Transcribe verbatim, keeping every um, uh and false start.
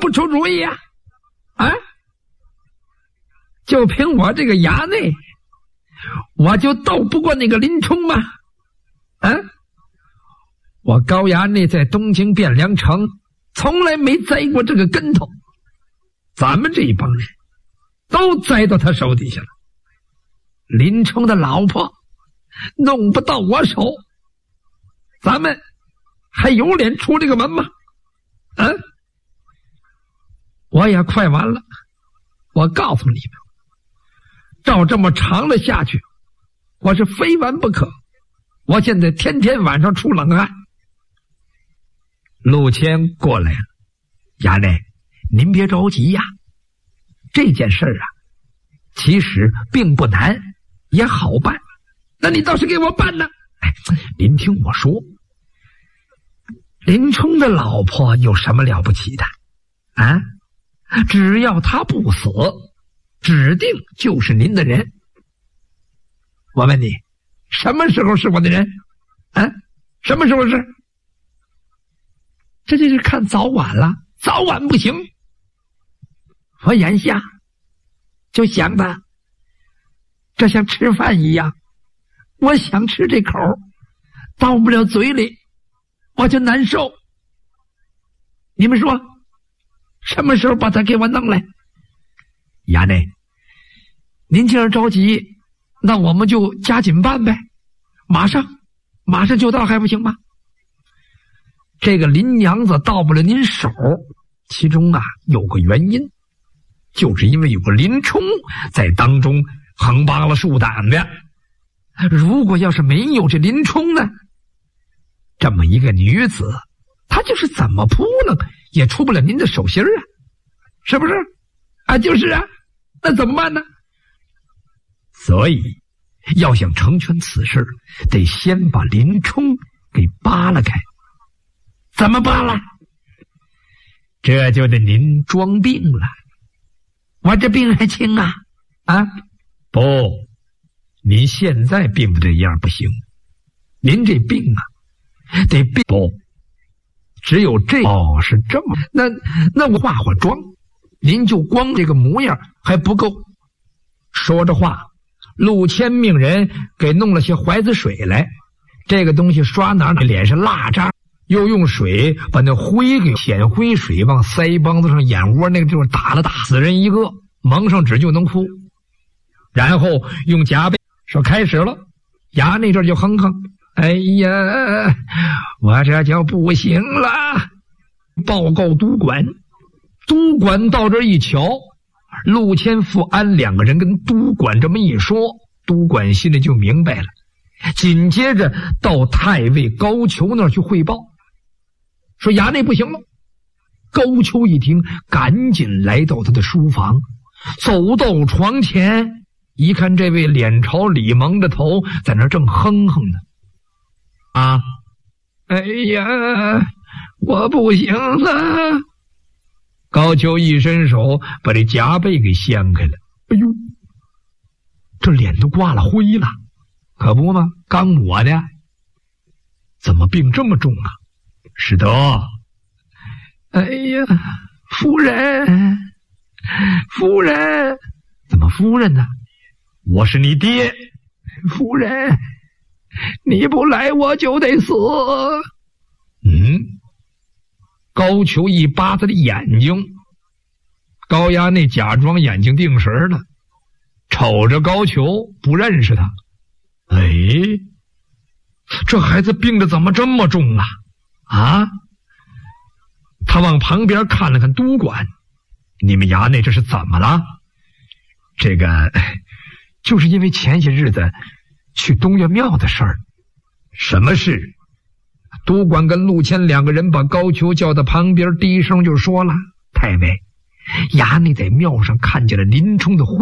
不出主意啊？啊？就凭我这个衙内，我就斗不过那个林冲吗？啊？我高衙内在东京汴梁城从来没栽过这个跟头，咱们这一帮人都栽到他手底下了。林冲的老婆弄不到我手，咱们还有脸出这个门吗？啊？我也快完了，我告诉你们，照这么长了下去，我是非完不可。我现在天天晚上出冷汗。陆谦过来了，衙内，您别着急呀，这件事啊，其实并不难，也好办。那你倒是给我办呢？哎，您听我说，林冲的老婆有什么了不起的啊？只要他不死，指定就是您的人。我问你，什么时候是我的人？啊？什么时候是？这就是看早晚了，早晚不行。我眼下就想的，这像吃饭一样，我想吃这口，到不了嘴里，我就难受。你们说，什么时候把他给我弄来？衙内，您既然着急，那我们就加紧办呗，马上，马上就到还不行吗？这个林娘子到不了您手，其中啊有个原因，就是因为有个林冲在当中横扒了竖胆的。如果要是没有这林冲呢，这么一个女子，她就是怎么扑棱也出不了您的手心啊，是不是？啊，就是啊，那怎么办呢？所以要想成全此事，得先把林冲给扒拉开。怎么扒拉？这就得您装病了。我这病还轻啊？啊，不，您现在病的这样不行，您这病啊，得病不，只有这哦是这么，那那我化化妆，您就光这个模样还不够。说着话，陆谦命人给弄了些怀子水来，这个东西刷哪脸上蜡渣，又用水把那灰给显灰水往腮帮子上眼窝那个地方打了打，死人一个，蒙上纸就能哭。然后用夹背说开始了，衙内这就哼哼，哎呀，我这就不行了，报告督管。督管到这一瞧，陆谦、富安两个人跟督管这么一说，督管心里就明白了，紧接着到太尉高俅那儿去汇报，说衙内不行了。高俅一听，赶紧来到他的书房，走到床前，一看这位脸朝里蒙着头，在那正哼哼呢。啊，哎呀，我不行了。高俅一伸手把这夹背给掀开了，哎呦，这脸都挂了灰了，可不吗？刚抹的，怎么病这么重啊？是的。哎呀，夫人，夫人，怎么夫人呢？我是你爹。夫人，你不来我就得死。嗯，高俅一扒他的眼睛，高衙内假装眼睛定神了，瞅着高俅不认识他。哎，这孩子病得怎么这么重啊？啊？他往旁边看了看督管，你们衙内这是怎么了？这个就是因为前些日子去东岳庙的事儿。什么事？督管跟陆谦两个人把高俅叫到旁边，低声就说了：太尉，衙内在庙上看见了林冲的